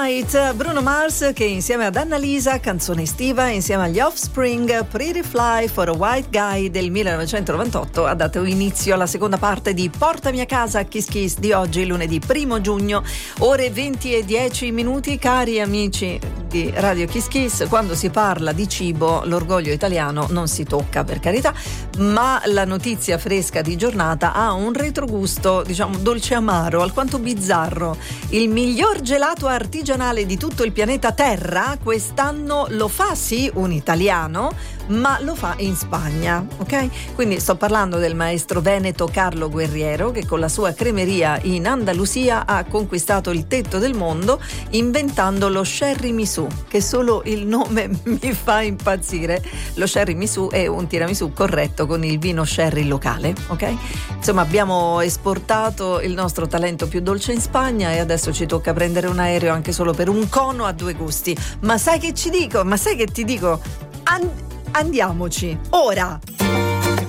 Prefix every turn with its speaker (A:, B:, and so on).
A: Night, Bruno Mars che insieme ad Annalisa, canzone estiva, insieme agli Offspring, Pretty Fly for a White Guy del 1998 ha dato inizio alla seconda parte di Portami a casa Kiss Kiss di oggi, lunedì 1 giugno, ore 20:10. Cari amici di Radio Kiss Kiss, quando si parla di cibo l'orgoglio italiano non si tocca, per carità, ma la notizia fresca di giornata ha un retrogusto, diciamo, dolce amaro, alquanto bizzarro. Il miglior gelato artigianale di tutto il pianeta Terra quest'anno lo fa sì un italiano, ma lo fa in Spagna, ok? Quindi sto parlando del maestro veneto Carlo Guerriero, che con la sua cremeria in Andalusia ha conquistato il tetto del mondo inventando lo sherry misù, che solo il nome mi fa impazzire. Lo sherry misù è un tiramisù corretto con il vino sherry locale, ok? Insomma, abbiamo esportato il nostro talento più dolce in Spagna e adesso ci tocca prendere un aereo anche solo per un cono a due gusti. Ma sai che ci dico? Ma sai che ti dico? Andiamoci ora!